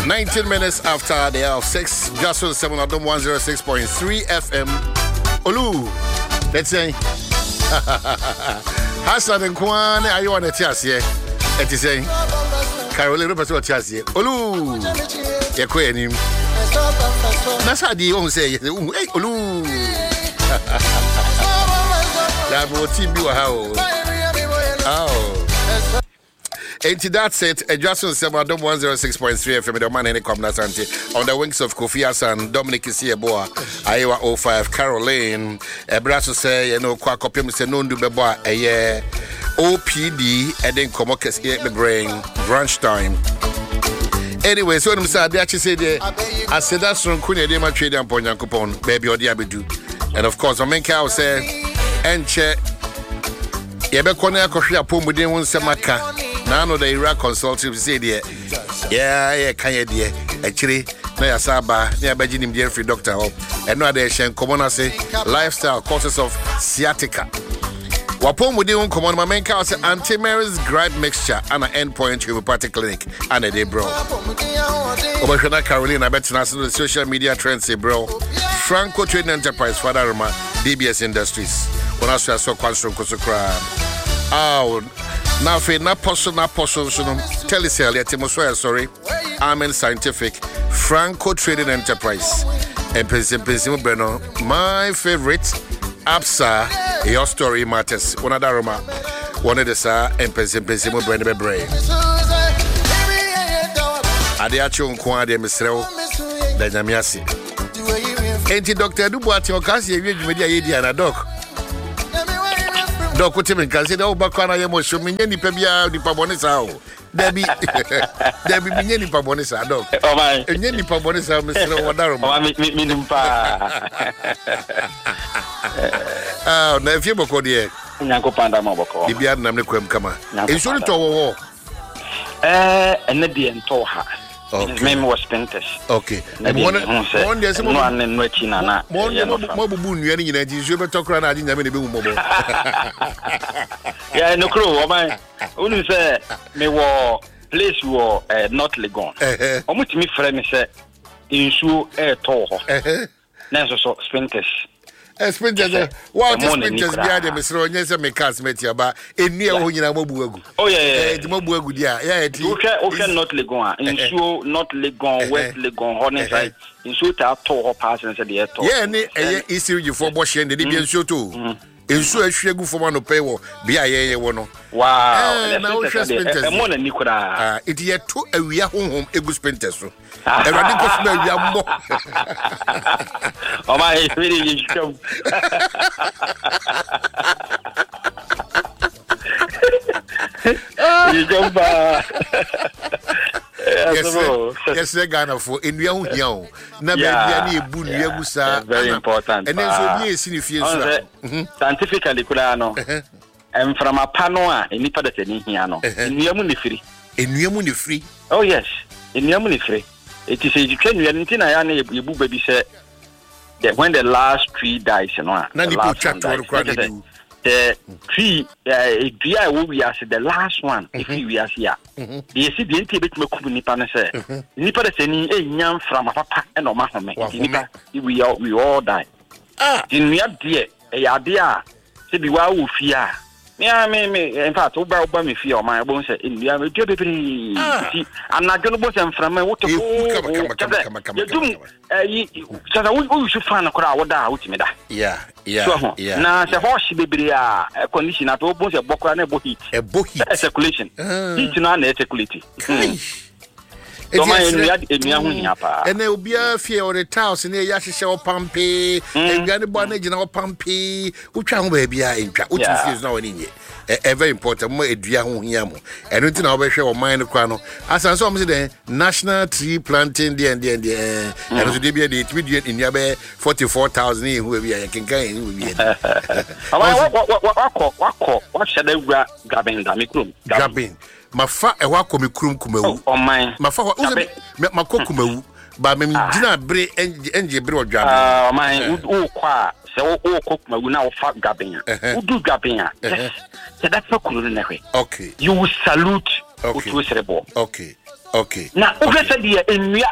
19 minutes after the hour of 6, just on 7 of them 106.3 FM. Olu, let's say. Hassan and Kwan, are you on the chassis? It is saying, Caroline Rupert chassis. Olu, you're queen him. That's how the own say, hey, Olu. That will team you how. Oh. Ain't that's it? Adjustment 106.3 FM. The man in the Comnasante on the wings of Kofi Hassan, Dominic Isieboa, Iowa 05, Caroline, Brasso say, you know, Quacopim say, no, do beboa, a year, OPD, and then Comocus eat the brain, brunch time. Anyway, so I'm sad, they actually say, I said that's from Kunya Dema Trading Point Yankupon, baby or Diabidu. And of course, I mean, Cow say, and check, Yabekona Koshia Pum within one Samaka. None of the Iraq consultants say, dear, yeah, can you, dear? Actually, no, Saba, near Beijing, dear free doctor, and no other Shan Common say lifestyle causes of sciatica. Wapom with the common, my main cow say anti-Mary's gripe mixture and an endpoint homeopathic clinic and a day, bro. Over Caroline, I bet the social media trends say, bro. Franco Trading Enterprise, Father Roma, DBS Industries. When I saw Quanstrom Kosokra. Oh. Now, for not possible, telecell, sorry, Amen Scientific, Franco Trading Enterprise, and Pesimo Breno, my favorite, Absa, your story matters. One of the Roma, one of the Sa, and Pesimo Breno Brain. Adiacho Kwade Misrel, Dajamiasi. Ain't Dr. Dubois, your cousin, media and a dog. Doc, what you mean? Because the Obakana Yamosho, Mini Pebia, the Pabonesa. Debbie, Mini Pabonesa, dog. Oh, my, and Yenny Pabonesa, Mr. Wadaro. Oh, now if you go there, Yanko Panda Moboko, the Bian Namakum Kama. It's only to war. And the end to her. His name was Pentas. Okay. And one there's one in Wechina. Mobu, you never talk around. I didn't have any boom. Yeah, no crew. My only say, me war place war not legon. Almost me friend say, insure air toho. Never so Pentas. Sprinters, what sprinters behind them is running some castmates about a near Mobu. Oh, yeah, the Mobu, yeah, okay, not Legon, insure not Legon, West Legon, Hornet, insure to passing at the air. Yeah, issue you for washing the Libyan show too. Insure a shaggy for one to pay or BIA one. Wow, now sprinters, more than Nicola. It yet two a we are home, a good sprinters. And I think oh, my, really, you come. You come back. Yes, they're gonna for in your young. Very important. And then so be a significant scientifically, Kulano. And from a panoa, and Nipa that in Hiano. In Yamuni free. In Yamuni free? Oh, yes. In Yamuni free. It is education. You baby said that when the last tree dies, you know, the tree, will be as the last one. If you are here, you see the intellect Nipa say, Nipa the same young from a papa and a mahome. We all die. Ah, in me up dear, a idea, say be wow fear. Yeah, me. In fact, over me fear my bones in the other baby. I'm not going to put them from my water. You should find a crowd without me. Yeah. Now, the horse baby, a condition at all, both a book and a book, circulation. It's not a circulation. And there will be a fear or a house in the Yasha Pumpy, and Granny Bonnet, you know, Pumpy, which I'm baby, which is now in India. A very important more Yamu, and written our show of mine crown. As I saw the National Tree Planting, and to be a video in Yabe 44,000 who will be a king. What shall I grabbing the grabbing? Mafa e wa komi krum kumewu o man mafa wa makokumewu ba me gina bre enje bre odwa o man u kwa se o kokumewu na o fa gabenya u du gabenya se that fa kuru na hwe okay you will salute utu serebo okay Okay. Now, everywhere.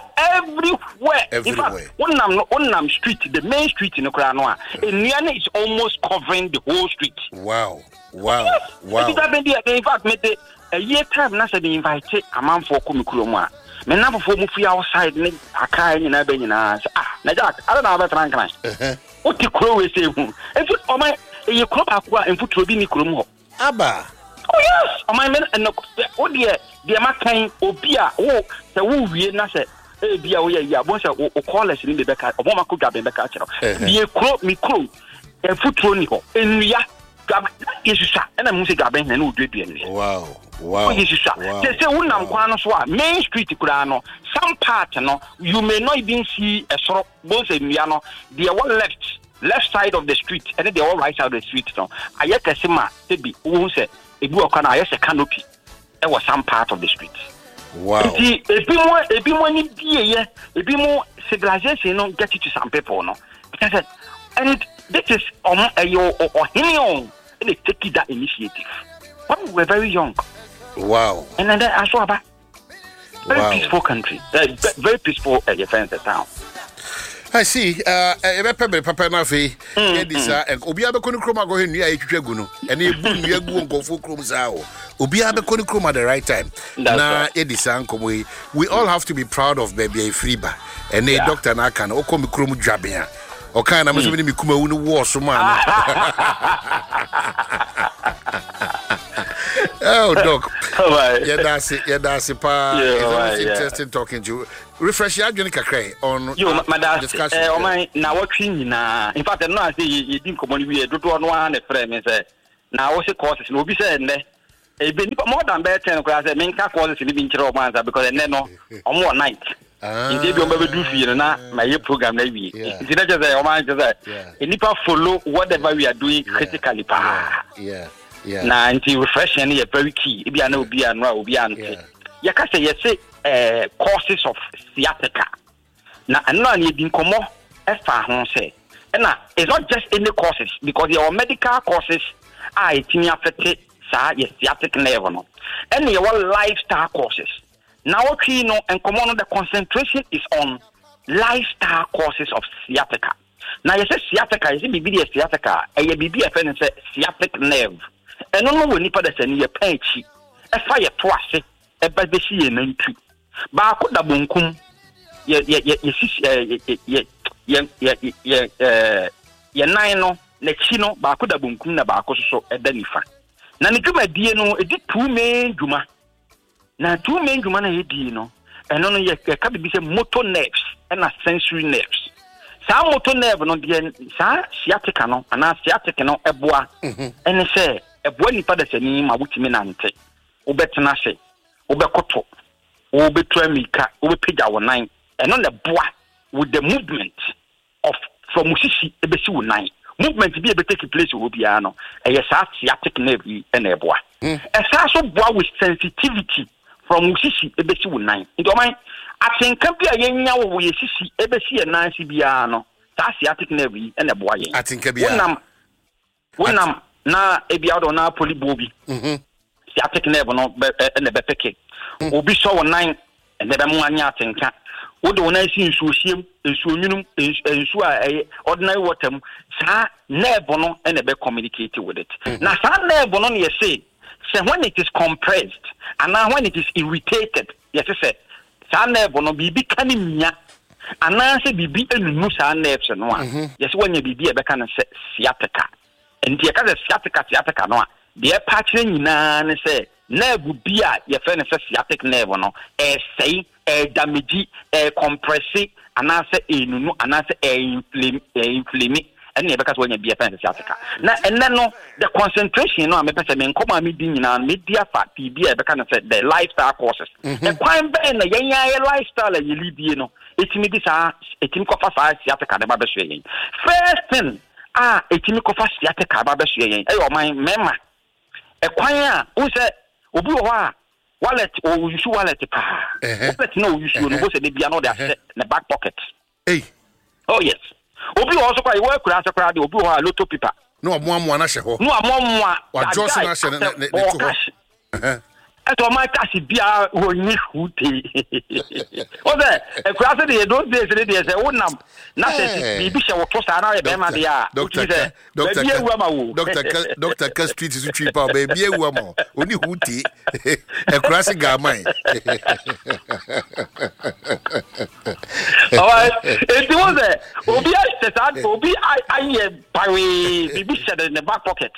In fact, one street, the main street in Ukraine, is almost covering the whole street. Wow. Yes. In fact, a year time, Nasa they invited a man for Kumikuroma. Men number for Mufi outside, a car in a benina. Najak, I don't know about Rankline. What the crow is saying? And put on my a crop aqua and put Robini Krumo. Abba. Oh, yes. On my men and oh, dear, dear Macain, Obia, oh, the woo, we Nasa. Bia we ya once o call us in the back of Mama could have been back. Be a crop me crew, a foot tronico, and we are is and a music gabbing and would be. Wow. They say, Main Street Kurano, some part, you may not even see a sort of both in Miano, they are one left side of the street, and then they are all right side of the street. I yet a sima, they be who say, if you are a canopy, there was some part of the street. Wow. A bit more civilization, get it to some people, no. And this is or him, and they take that initiative. When we were very young. Wow. And then I saw about very peaceful country, very peaceful defense town. I see. Papa Nafi, and Obiabe Konikroma go in near Echuguno, and you boom, go for Krumzao. Obiabe Konikroma at the right time. Na Edison, we all have to be proud of baby Freeba, and a doctor Nakan, or come Krum Jabia, or kind of Mikuma war so man. Oh, Doc. Yeah, that's it. It's always interesting talking to you. Refresh your journey on my discussion. Now, what in fact, I'm not saying you didn't come on. We do one frame and say, now what's the courses? No, be said, more than better, because I mean, courses in the Manza because I know on one night. Indeed, you never do feel my program. Maybe it's not just that. You need to follow whatever we are doing critically. Yeah. Now, until refreshing is very key. If you know, be and you can say, yes, causes of sciatica. Now, and now you didn't come more as far as say. And now, it's not just any causes, because your medical causes are affected, sciatic nerve. And your lifestyle causes. Now, what you know, and come on, the concentration is on lifestyle causes of sciatica. Now, you say sciatica, is it sciatica, and you be a friend and say sciatic nerve. And no one nipa da sani ye panchi e fa ye to ase e ba be hie nantu ba ko da bonkum ye nine no na chi no ba ko da bonkum na ba ko so e da nifa na ne dwumadie no e di two main dwuma na two main dwuma na ye di no eno no ye ka bi se motor nerves and sensory nerves. Sa motor nerve no de sa sciatica no ana sciatic no eboa ene se eboa nipa da sani ma wutimi nante obetena se obekoto obetuamika obepija wonan eno na boa with the movement of from musisi ebesi wonan movement bi ebe take place wo bia no eye sa sciatic nerve ene eboa esa so boa with sensitivity from musisi ebesi wonan nti o man atenka bi ayenya wo yesisi ebesi enansi bia no sa sciatic nerve ene boa yen atenka bia wonam na ebia do na polibobi sciatic nerve no ene be peke obi so wonan ene be mu anya atenka wodo wonan si nsuohiem nsuonyunum nsu a ordinary water mu sa nerve no ene be communicate with it na sa nerve no ne say when it is compressed and now when it is irritated yes say sa nerve no bibi kanimnya ana say bibi enunu sa nerves no a yes when you bibi e be kan say sciatica and the ka sciatica no a de patch nyina ne say nerve bi a ye fe ne say sciatic nerve no say damage compress ana say enunu ana say inflame and never because when you be a fan of sciatica. Now, and then no, the concentration, no, I'm a person, and come on, me being media fat, PB, I kind of said the lifestyle courses. The crime ban, the young lifestyle, you lead, you know, it's me this, a team of sciatica, the barber showing. First thing, a team of sciatica, barber showing. Oh, my memma, a choir, who said, Obuwa, wallet, or you should wallet, let no, you should go to the piano, the back pocket. Hey, oh, yes. Obi also quite work with us crowd, Obi or Lotto Pipa. No, one, I shall. No, one, Johnson, eto my kasi bia woni hute o de e kura se de those days dey say wonam na se bibi hye woto sa na e be ma dia Doctor Street is cheap baby ewu ama oni hute e kura se ga man alright it was obi I parry bibi hye in the back pocket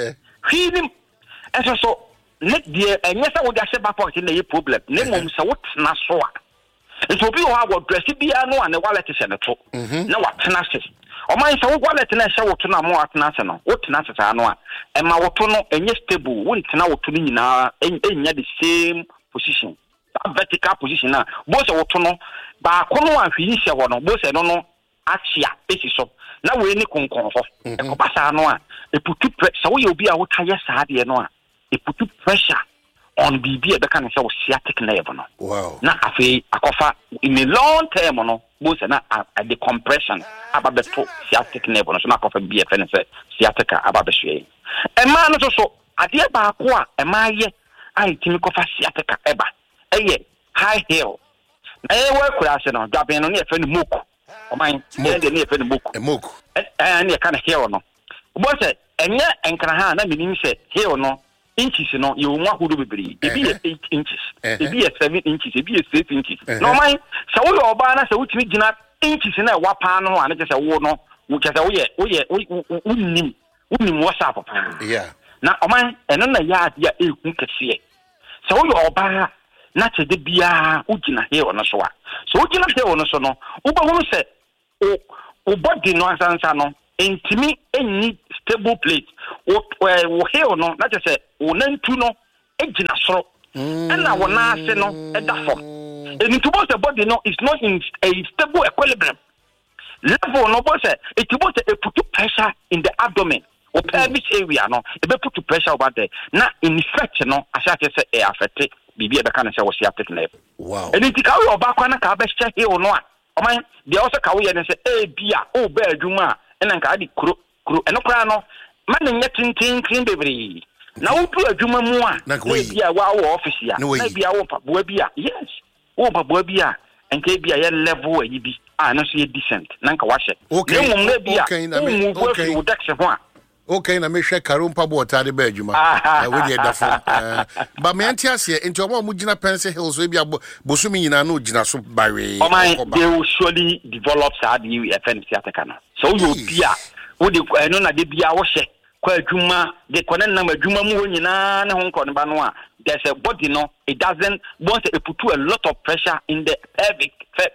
him so next year and yes I would just back pocket in the problem ne mom say what na so it will be how what dress bia no and the wallet is na to na what na se o man say wallet na hye woto na mo atna se no what na se no a e ma woto no enye stable won tena woto ni nyina enya the same position that vertical position na bo se woto no ba ko no ahwi hye ho no bo se no achia esi so na we ni konkon ho e ko pasa no a e putu so we obi a wo taye sa de no a e putu pressure on BB e be kan say wo sciatic nerve no wow na afi akofa in a long term no bo se na the compression ababeto sciatic nerve no so na akofa BF na say sciatica ababehwe e ma no so ade ba ko a e ma ye ai timi kofa sciatica eba eye high heel na e we kura se no daben no na e fe ni moku o man e de na e fe ni moku na e kan heel no bo se enye enkra ha na menim se heel no inches no you want who do be e be 8 inches e be 7 inches e be 6 inches no man so we oba na se wutimi gina inches na wa pa no ane se wo no wo ke se wo ye unnim whatsapp pa yeah na o man eno na ya dia e ku kese so we oba na che de bia ugina he ono so a so ugina he ono so no wo ba hu se o body no asansa no entimi any stable plate wo he ono na che se wo nantu no ejina soro na wo na ase no e da fo enti bo se body no is not in a stable equilibrium level no bo se it bo se put pressure in the abdomen or pelvic area no e be put pressure over there na in effect no asa che se e affect bibi e be kan se wo sciatic nerve wow enti ka wo ba kwa na ka be check he ono a o man dey also ka wo ye ne se e bia o ba adwuma na nka adi kuro eno kra no man nye tintin bebre na wo pu adwuma mu a na bia wa wo office ya na bia wo pa bo bia yes wo pa bo bia enka bia ye level ayi bi na so ye decent na nka wa hye ne mum na bia okay wo daxe ho a okay na me hwe karompa bo otade ba adwuma na we dey dafo ba me antiase enti omo mu gina Pencil Hills so bia bosumi nyina na ogina so bare o man they will surely develop sad you FN sciatica no so you bia wo de no na de bia wo hye kwa adwuma de kone na adwuma mu nyina ne ho nkon ba no a there's a body no it doesn't once it put a lot of pressure in the pelvic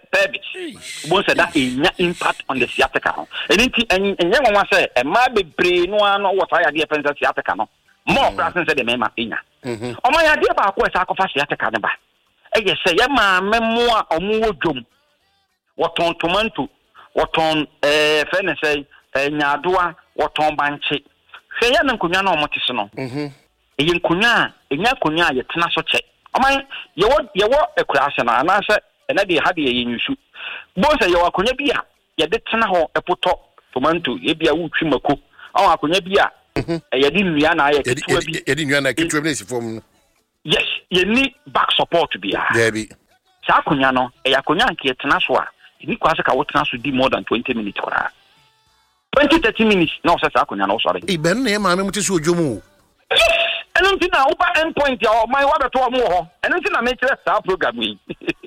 once that impact on the sciatica anything enye won say e ma bebre no ano what I dey pen sciatica no more person say the mema enya o ma ya dey ba ko sa ko fa sciatica ne ba e ye say ye ma memo a omo wodwom woton tomato woton fe ne say nyaadoa woton banche hwe ya na nkonya na omote so no eyi nkonya enya konya ye tena so che o man ye wo ekurase na na se ena de ha de ye nyusu bo se ye wakonya bia ye de tena ho epoto tomato ye bia wutwi mako awon akonya bia ye de nua na ye ketua bi ye de nua na ketua bi si fom yes ye ni back support bia there be sa akonya no ye akonya nke ye tena so a ni kwase ka wo tena so di more than 20 minutes ora 20-30 minutes no sa akonya no sorry e ben na ma me muti so odwomu eno ntina wo ba endpoint ya o my wa beto mo ho eno ntina me kire sa program yi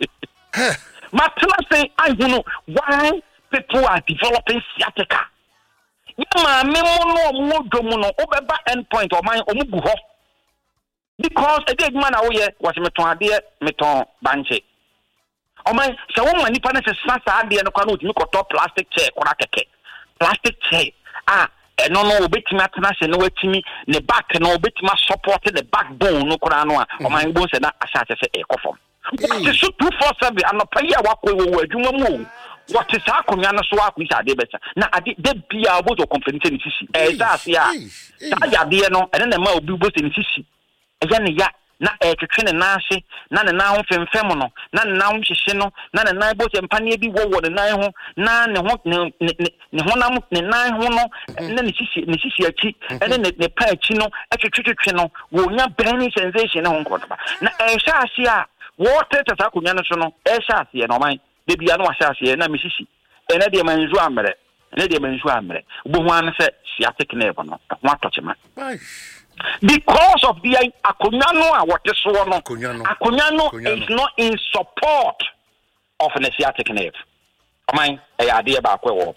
ma tell say I know why people are developing sciatica ma me mo dwomu no wo be ba endpoint o my omugu ho because e dey man na wo ye was me ton ade me ton banche o my se wo mani pa na se sa ade no kwa no otimi ko top plastic chair kora keke plastic chair no obetimi atena se no watimi ne back no obetimi support the backbone no kora no a o man bo se na asha se e kofom what is 247 anopa ya wakwe wo adwuma mu what is akonya no so akwisa ade besa na ade de bia obo to complain ni sisi za ase a ya de no ene na ma obi bo se ni sisi eya ne ya na etwetwe ne naahye na ne nan ho femfem no na ne nan ho hyehye no na ne nan bo tempane bi wo ne nan ho na ne ho ne honam ne nan ho no na ne sisi achi ne pa achi no etwetwe no wo nya burning sensation ne ho nkotba na ehye ase a water tata kunya no so no ehye ase no man de bia no ahye ase na misisi ene de manzu amre bohu an se sciatic nerve no ho atochema because of the akonya no a wote so no akonya no is not in support of the sciatic nerve man e ade ba kwa wo